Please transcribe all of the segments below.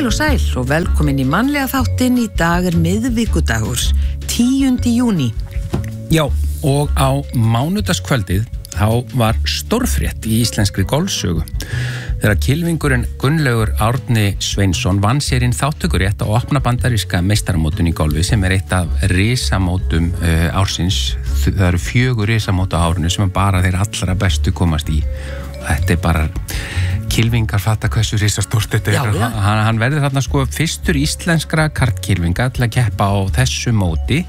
Heil og sæl og velkomin í mannlega þáttinn. Í dag miðvikudagur, 10. júní. Já, og á mánudagskvöldið þá var stórfrétt í íslenskri golfsögu. Þegar kylfingurinn Gunnlaugur Árni Sveinsson vann sér inn þátttökurétt á opna bandaríska meistaramótun í golfi sem eitt af risamótum ársins. Það eru 4 risamót á árinu sem bara þeir allra bestu komast í. Þetta bara kylfingar fatta hversu risastórt þetta er. Hann verður þarna sko fyrstur íslenskra kartkylfinga til að keppa á þessu móti,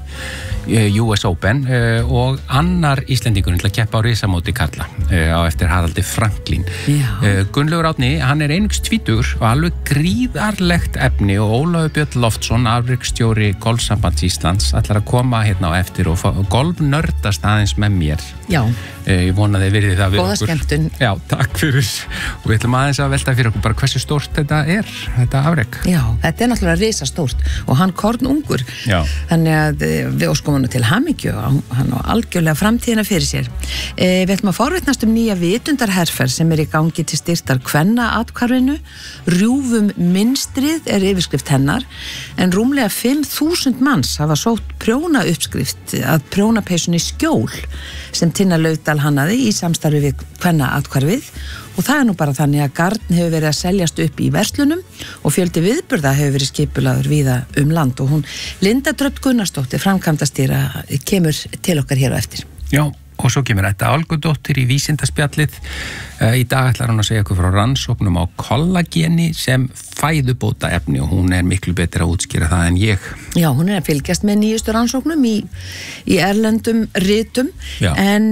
US Open, og annar Íslendingurinn til að keppa á risamóti karla á eftir Haraldi Franklín. Gunnlaugur Árni, hann er einungis 20 og alveg gríðarlegt efni og Ólafur Björn Loftsson, afreksstjóri Golfsambands Íslands, ætlar að koma hérna á eftir og golfnördast aðeins með mér. Já. Ég vona þið virði það við Góða okkur. skemmtun. Já, takk fyrir. Og við ætlum aðeins að velta fyrir okkur bara hversu stórt þetta er, þetta afrek. Já, þetta er náttúrulega risastórt og hann kornungur. Já. Þannig að við óskum hann til hamingju og hann á algjörlega framtíðina fyrir sér. Við ætlum að forvitnast nýja vitundarherferð sem í gangi til styrktar kvennaathvarfinu. Rjúfum mynstrið yfirskrift hennar, en rúmlega 5.000 manns hafa sótt prjónauppskrift að prjónapeysunni Skjól sem Tinna Laufdal hannaði í samstarfi við kvennaathvarfið. Og það er nú bara þannig að garn hefur verið að seljast upp í verslunum og fjöldi viðburða hefur verið skipulaður víða land og hún Linda Dröfn Gunnarsdóttir, framkvæmdastýra, kemur til okkar hér á eftir. Já, og svo kemur þetta Olgudóttir í vísindaspjallið. Í dag ætlar hún að segja okkur frá rannsóknum á kollageni sem fæðubóta efni og hún er miklu betur að útskýra það en ég. Já, hún er að fylgjast með nýjustu rannsóknum í erlendum ritum. Já. En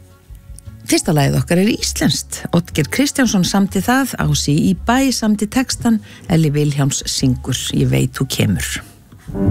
fyrsta lagið okkar er íslenskt. Oddgeir Kristjánsson samdi það, Ási í bæ samdi textan, Elli Vilhjálms syngur Ég veit þú kemur.